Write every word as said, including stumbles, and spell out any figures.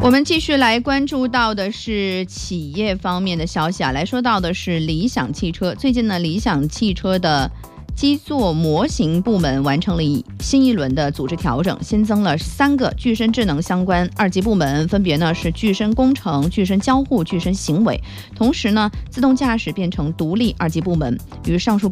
我们继续来关注到的是企业方面的消息啊，来说到的是理想汽车。最近呢，理想汽车的基座模型部门完成了新一轮的组织调整，新增了三个具身智能相关二级部门，分别呢是具身工程、具身交互、具身行为。同时呢，自动驾驶变成独立二级部门。与上述